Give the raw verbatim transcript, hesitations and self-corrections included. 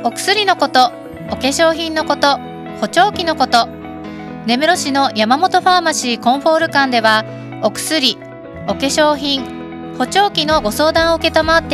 お薬のこと、お化粧品のこと、補聴器のこと。根室市の山本ファーマシーコンフォール館では、お薬、お化粧品、補聴器のご相談を受けたまって